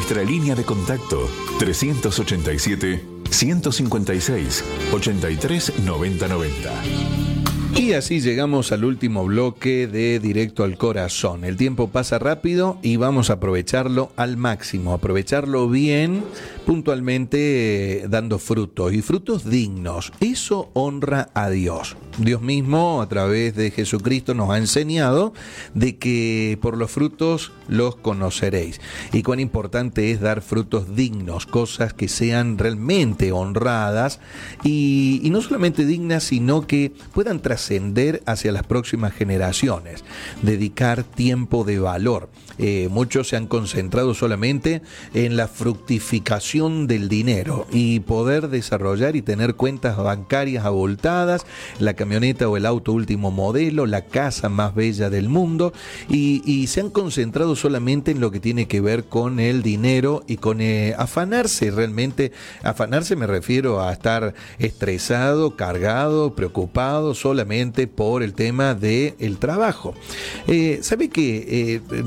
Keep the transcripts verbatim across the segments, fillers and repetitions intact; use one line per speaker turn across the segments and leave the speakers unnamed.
nuestra línea de contacto trescientos ochenta y siete, ciento cincuenta y seis, ochenta y tres, noventa noventa.
Y así llegamos al último bloque de Directo al Corazón. El tiempo pasa rápido y vamos a aprovecharlo al máximo, aprovecharlo bien, puntualmente eh, dando frutos y frutos dignos. Eso honra a Dios. Dios mismo, a través de Jesucristo, nos ha enseñado de que por los frutos los conoceréis. Y cuán importante es dar frutos dignos, cosas que sean realmente honradas y, y no solamente dignas, sino que puedan trascender hacia las próximas generaciones. Dedicar tiempo de valor. Eh, muchos se han concentrado solamente en la fructificación del dinero y poder desarrollar y tener cuentas bancarias abultadas, la camioneta o el auto último modelo, la casa más bella del mundo, y, y se han concentrado solamente en lo que tiene que ver con el dinero y con eh, afanarse realmente. Afanarse me refiero a estar estresado, cargado, preocupado solamente por el tema del trabajo. Eh, ¿Sabe qué? Eh,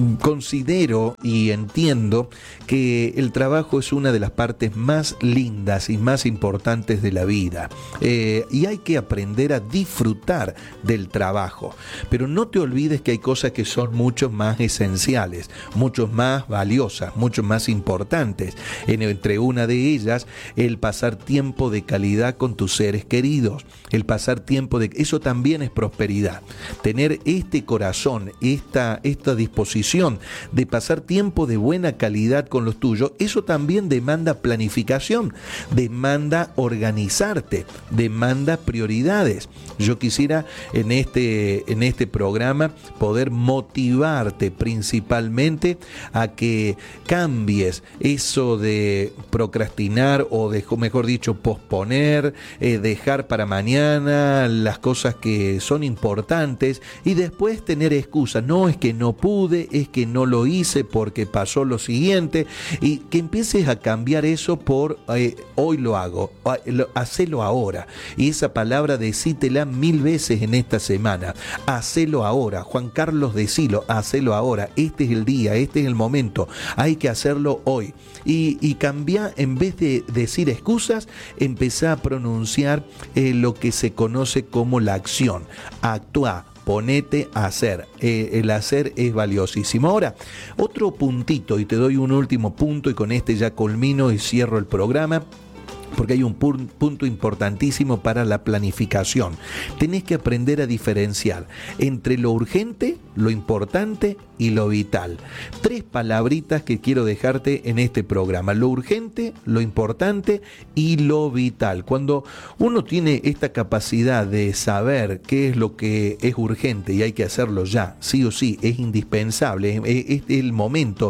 considero y entiendo que el trabajo es una de las partes más lindas y más importantes de la vida, eh, y hay que aprender a disfrutar del trabajo, pero no te olvides que hay cosas que son mucho más esenciales, mucho más valiosas, mucho más importantes. En, entre una de ellas, el pasar tiempo de calidad con tus seres queridos, el pasar tiempo de... Eso también es prosperidad. Tener este corazón, esta, esta disposición de pasar tiempo de buena calidad con los tuyos, eso también demanda planificación, demanda organizarte, demanda prioridades. Yo quisiera en este, en este programa poder motivarte principalmente a que cambies eso de procrastinar o de, mejor dicho, posponer, eh, dejar para mañana las cosas que son importantes y después tener excusas. No, es que no pude, es que no lo hice porque pasó lo siguiente, y que empieces a cambiar eso por eh, hoy lo hago, hacelo ahora. Y esa palabra decítela mil veces en esta semana. Hacelo ahora. Juan Carlos, decilo, hacelo ahora. Este es el día, este es el momento. Hay que hacerlo hoy. Y, y cambiar, en vez de decir excusas, empezá a pronunciar eh, lo que se conoce como la acción. Actúa. Ponete a hacer. Eh, el hacer es valiosísimo. Ahora, otro puntito, y te doy un último punto, y con este ya culmino y cierro el programa, porque hay un punto importantísimo para la planificación. Tenés que aprender a diferenciar entre lo urgente, lo importante y lo vital. Tres palabritas que quiero dejarte en este programa: lo urgente, lo importante y lo vital. Cuando uno tiene esta capacidad de saber qué es lo que es urgente y hay que hacerlo ya, sí o sí, es indispensable, es, es el momento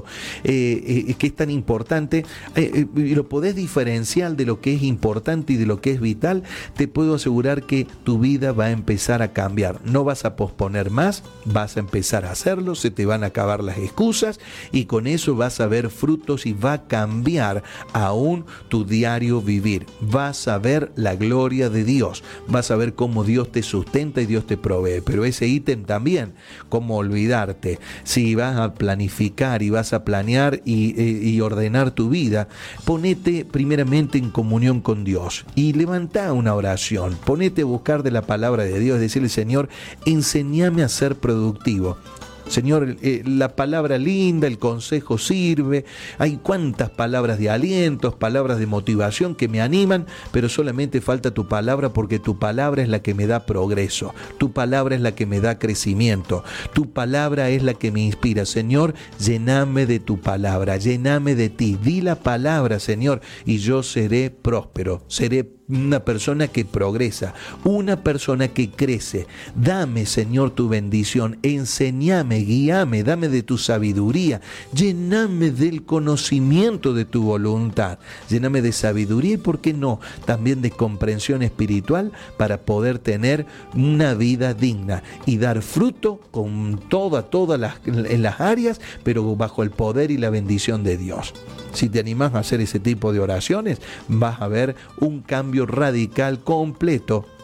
eh, eh, que es tan importante, eh, eh, lo podés diferenciar de lo que es importante y de lo que es vital, te puedo asegurar que tu vida va a empezar a cambiar. No vas a posponer más, vas a empezar a hacerlo, se te van a acabar las excusas y con eso vas a ver frutos y va a cambiar aún tu diario vivir. Vas a ver la gloria de Dios, vas a ver cómo Dios te sustenta y Dios te provee. Pero ese ítem también, cómo olvidarte. Si vas a planificar y vas a planear y, y ordenar tu vida, ponete primeramente en comunión con Dios y levanta una oración. Ponete a buscar de la palabra de Dios, decirle: Señor, enséñame a ser productivo. Señor, eh, la palabra linda, el consejo sirve, hay cuantas palabras de alientos, palabras de motivación que me animan, pero solamente falta tu palabra, porque tu palabra es la que me da progreso, tu palabra es la que me da crecimiento, tu palabra es la que me inspira. Señor, lléname de tu palabra, lléname de ti, di la palabra, Señor, y yo seré próspero, seré una persona que progresa, una persona que crece. Dame, Señor, tu bendición, enséñame, guíame, dame de tu sabiduría, lléname del conocimiento de tu voluntad, lléname de sabiduría y, ¿por qué no?, también de comprensión espiritual para poder tener una vida digna y dar fruto con toda, todas las, en las áreas, pero bajo el poder y la bendición de Dios. Si te animás a hacer ese tipo de oraciones, vas a ver un cambio radical, completo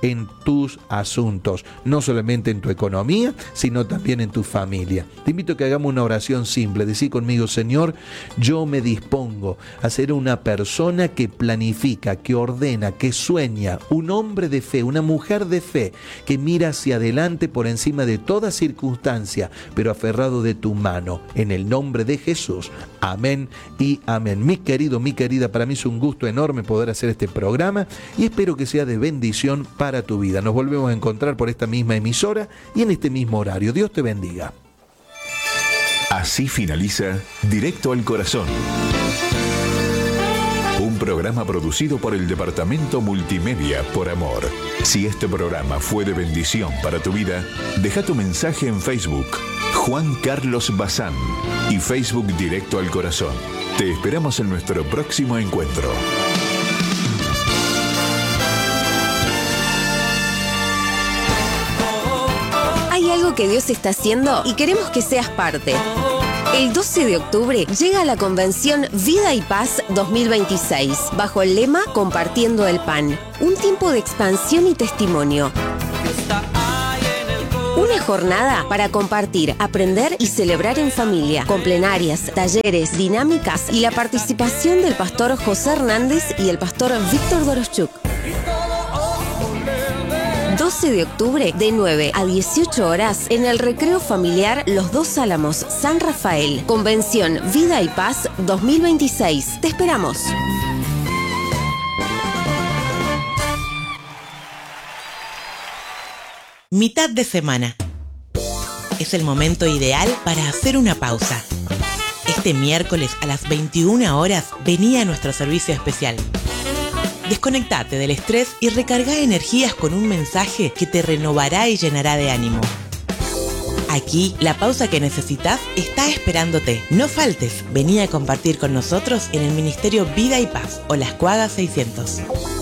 en tus asuntos, no solamente en tu economía, sino también en tu familia. Te invito a que hagamos una oración simple. Decí conmigo: Señor, yo me dispongo a ser una persona que planifica, que ordena, que sueña, un hombre de fe, una mujer de fe, que mira hacia adelante por encima de toda circunstancia, pero aferrado de tu mano. En el nombre de Jesús. Amén y amén. Mi querido, mi querida, para mí es un gusto enorme poder hacer este programa y espero que sea de bendición para tu vida. Nos volvemos a encontrar por esta misma emisora y en este mismo horario. Dios te bendiga.
Así finaliza Directo al Corazón. Un programa producido por el Departamento Multimedia por Amor. Si este programa fue de bendición para tu vida, deja tu mensaje en Facebook, Juan Carlos Bazán, y Facebook Directo al Corazón. Te esperamos en nuestro próximo encuentro.
Hay algo que Dios está haciendo y queremos que seas parte. El doce de octubre llega la convención Vida y Paz dos mil veintiséis, bajo el lema Compartiendo el Pan. Un tiempo de expansión y testimonio. Una jornada para compartir, aprender y celebrar en familia, con plenarias, talleres, dinámicas y la participación del pastor José Hernández y el pastor Víctor Doroschuk. doce de octubre, de nueve a dieciocho horas, en el Recreo Familiar Los Dos Álamos, San Rafael. Convención Vida y Paz dos mil veintiséis. Te esperamos.
Mitad de semana. Es el momento ideal para hacer una pausa. Este miércoles a las veintiuna horas venía a nuestro servicio especial. Desconectate del estrés y recarga energías con un mensaje que te renovará y llenará de ánimo. Aquí, la pausa que necesitas está esperándote. No faltes, vení a compartir con nosotros en el Ministerio Vida y Paz, Olas Cuagas seiscientos.